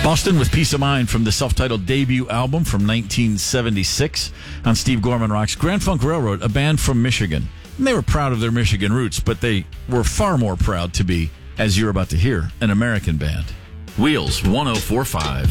Boston with Peace of Mind from the self-titled debut album from 1976 on Steve Gorman Rocks. Grand Funk Railroad, a band from Michigan. And they were proud of their Michigan roots, but they were far more proud to be, as you're about to hear, an American band. Wheels 1045.